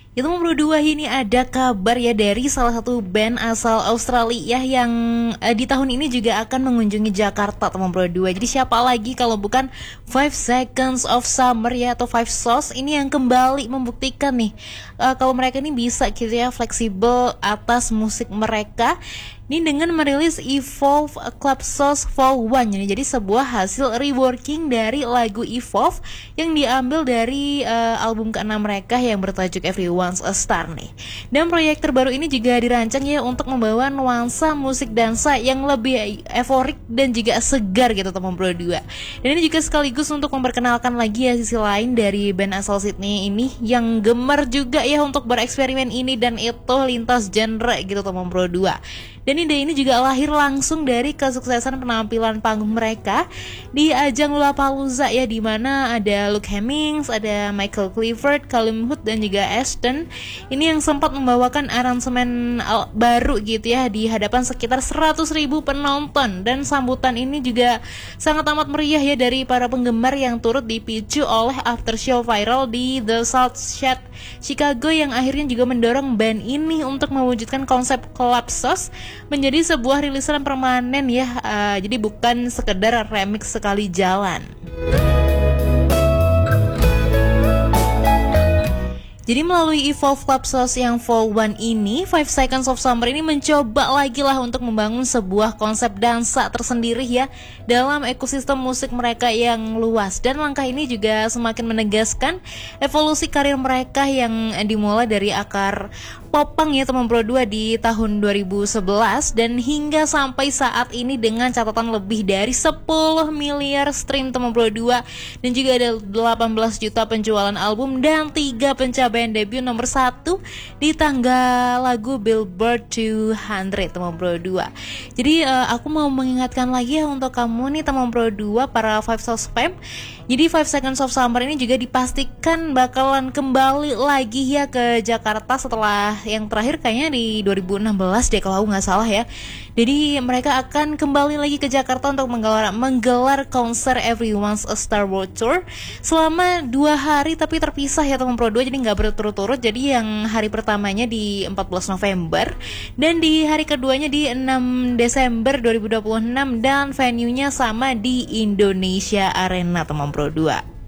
Itu Bro 2 ini ada kabar ya dari salah satu band asal Australia yang di tahun ini juga akan mengunjungi Jakarta teman Bro 2. Jadi siapa lagi kalau bukan Five Seconds of Summer ya, atau Five Sauce ini yang kembali membuktikan nih kalau mereka ini bisa gitu ya, fleksibel atas musik mereka. Ini dengan merilis Evolve Club Sauce Vol 1 ini jadi sebuah hasil reworking dari lagu Evolve yang diambil dari album ke-6 mereka yang bertajuk Everyone's a Star nih. Dan proyek terbaru ini juga dirancang ya untuk membawa nuansa musik dansa yang lebih euforik dan juga segar gitu teman Bro 2. Dan ini juga sekaligus untuk memperkenalkan lagi ya sisi lain dari band asal Sydney ini yang gemar juga ya untuk bereksperimen ini dan itu lintas genre gitu teman Bro 2. Dan ide ini juga lahir langsung dari kesuksesan penampilan panggung mereka di ajang Lollapalooza ya, di mana ada Luke Hemmings, ada Michael Clifford, Callum Hood dan juga Ashton. Ini yang sempat membawakan aransemen baru gitu ya di hadapan sekitar 100.000 penonton, dan sambutan ini juga sangat amat meriah ya dari para penggemar yang turut dipicu oleh aftershow viral di The South Side Chicago yang akhirnya juga mendorong band ini untuk mewujudkan konsep Club Sauce menjadi sebuah rilisan permanen ya, jadi bukan sekedar remix sekali jalan. Jadi melalui Evolve Club Sauce yang Vol 1 ini, Five Seconds of Summer ini mencoba lagi lah untuk membangun sebuah konsep dansa tersendiri ya dalam ekosistem musik mereka yang luas. Dan langkah ini juga semakin menegaskan evolusi karir mereka yang dimulai dari akar popang ya teman Bro 2 di tahun 2011 dan hingga sampai saat ini dengan catatan lebih dari 10 miliar stream teman Bro 2, dan juga ada 18 juta penjualan album dan 3 pencapaian debut nomor 1 di tangga lagu Billboard 200 teman Bro 2. Jadi aku mau mengingatkan lagi ya untuk kamu nih teman Bro 2, para Five Sauce Fam. Jadi Five Seconds of Summer ini juga dipastikan bakalan kembali lagi ya ke Jakarta setelah yang terakhir kayaknya di 2016 deh kalau aku nggak salah ya. Jadi mereka akan kembali lagi ke Jakarta untuk menggelar konser Everyone's a Star World Tour selama 2 hari tapi terpisah ya teman Pro 2, jadi nggak berturut-turut. Jadi yang hari pertamanya di 14 November dan di hari keduanya di 6 Desember 2026 dan venue-nya sama di Indonesia Arena teman Pro 2.